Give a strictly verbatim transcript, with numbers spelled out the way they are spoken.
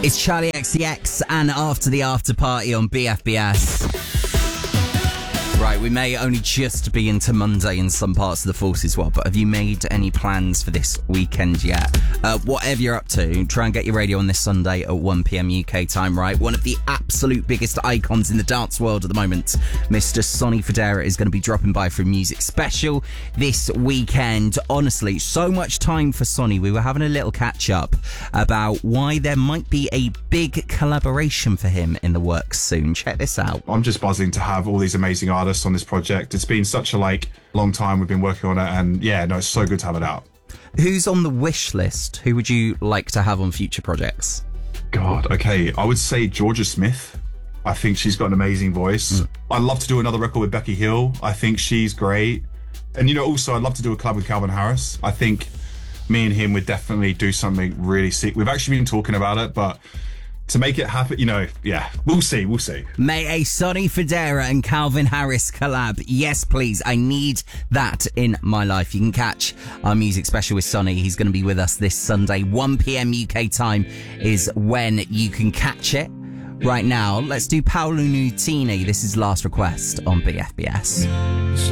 It's Charlie X C X and After the After Party on B F B S. Right, we may only just be into Monday in some parts of the Forces World, but have you made any plans for this weekend yet? Uh, whatever you're up to, try and get your radio on this Sunday at one p.m. U K time, right? One of the absolute biggest icons in the dance world at the moment, Mister Sonny Fodera, is going to be dropping by for a music special this weekend. Honestly, so much time for Sonny. We were having a little catch-up about why there might be a big collaboration for him in the works soon. Check this out. I'm just buzzing to have all these amazing artists on this project. It's been such a like long time we've been working on it, and yeah, no, it's so good to have it out. Who's on the wish list? Who would you like to have on future projects? God, okay, I would say Georgia Smith. I think she's got an amazing voice. Mm. I'd love to do another record with Becky Hill. I think she's great. And you know, also I'd love to do a collab with Calvin Harris. I think me and him would definitely do something really sick. We've actually been talking about it, but to make it happen, you know, yeah, we'll see, we'll see. May a Sonny Fodera and Calvin Harris collab. Yes, please. I need that in my life. You can catch our music special with Sonny. He's going to be with us this Sunday. one p.m. U K time is when you can catch it. Right now, let's do Paolo Nutini. This is Last Request on B F B S.